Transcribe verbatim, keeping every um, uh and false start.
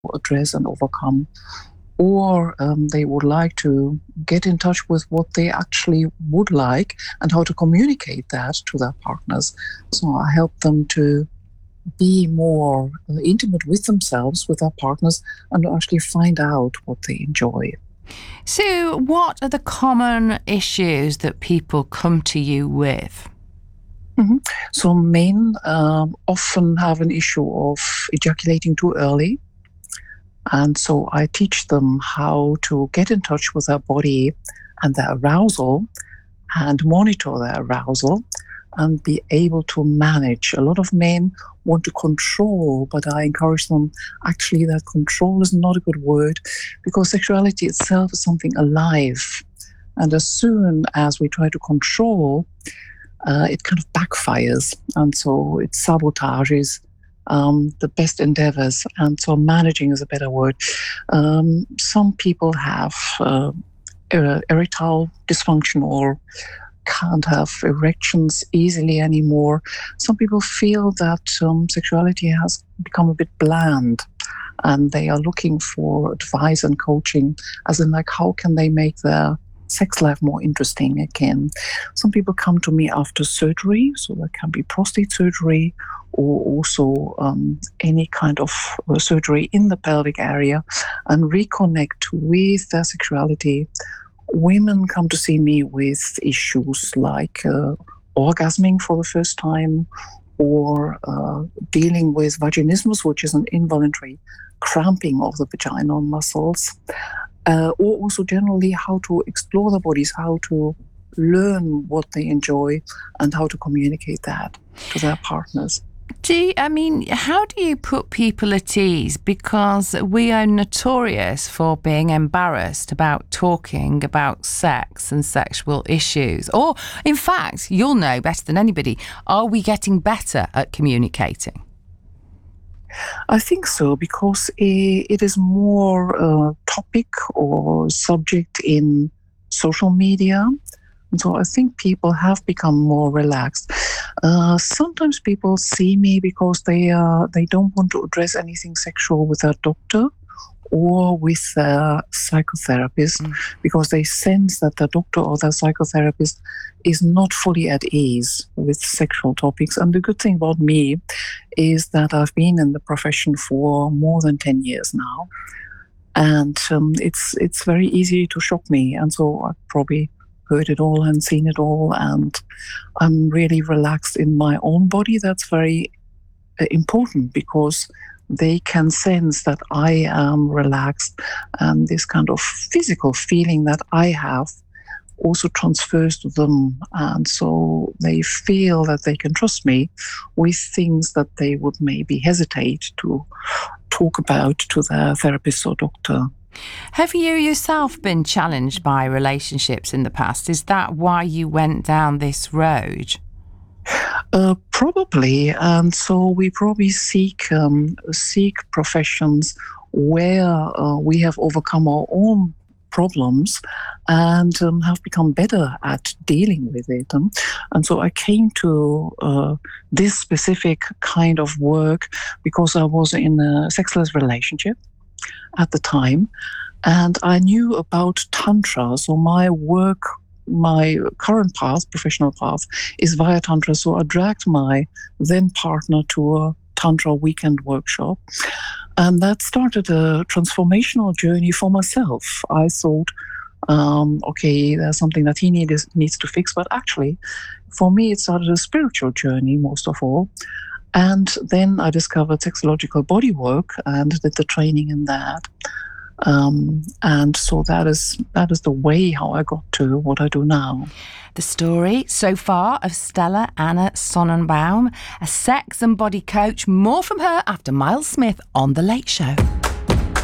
address and overcome, or um, they would like to get in touch with what they actually would like and how to communicate that to their partners. So I help them to be more uh, intimate with themselves, with their partners, and actually find out what they enjoy. So what are the common issues that people come to you with? Mm-hmm. So men um, often have an issue of ejaculating too early. And so I teach them how to get in touch with their body and their arousal and monitor their arousal and be able to manage. A lot of men want to control, but I encourage them, actually, that control is not a good word, because sexuality itself is something alive. And as soon as we try to control, uh, it kind of backfires. And so it sabotages um, the best endeavors. And so managing is a better word. Um, some people have uh, er- erectile dysfunction or can't have erections easily anymore. Some people feel that um, sexuality has become a bit bland, and they are looking for advice and coaching, as in, like, how can they make their sex life more interesting again. Some people come to me after surgery, so that can be prostate surgery or also um, any kind of uh, surgery in the pelvic area, and reconnect with their sexuality. Women come to see me with issues like uh, orgasming for the first time, or uh, dealing with vaginismus, which is an involuntary cramping of the vaginal muscles, uh, or also generally how to explore their bodies, how to learn what they enjoy, and how to communicate that to their partners. Do you, I mean, how do you put people at ease? Because we are notorious for being embarrassed about talking about sex and sexual issues. Or, in fact, you'll know better than anybody, are we getting better at communicating? I think so, because it is more a topic or subject in social media. And so I think people have become more relaxed. Uh, sometimes people see me because they uh, they don't want to address anything sexual with their doctor or with their psychotherapist, mm. because they sense that the doctor or their psychotherapist is not fully at ease with sexual topics. And the good thing about me is that I've been in the profession for more than ten years now. And um, it's it's very easy to shock me. And so I've probably heard it all and seen it all, and I'm really relaxed in my own body. That's very uh, important, because they can sense that I am relaxed, and this kind of physical feeling that I have also transfers to them, and so they feel that they can trust me with things that they would maybe hesitate to talk about to their therapist or doctor. Have you yourself been challenged by relationships in the past? Is that why you went down this road? Uh, probably, and so we probably seek um, seek professions where uh, we have overcome our own problems and um, have become better at dealing with it. Um, and so I came to uh, this specific kind of work because I was in a sexless relationship at the time, and I knew about Tantra. So my work, my current path, professional path, is via Tantra. So I dragged my then partner to a Tantra weekend workshop, and that started a transformational journey for myself. I thought, um, okay, there's something that he needs needs to fix, but actually, for me, it started a spiritual journey most of all. And then I discovered sexological bodywork and did the training in that. Um, and so that is that is the way how I got to what I do now. The story so far of Stella Anna Sonnenbaum, a sex and body coach. More from her after Miles Smith on The Late Show.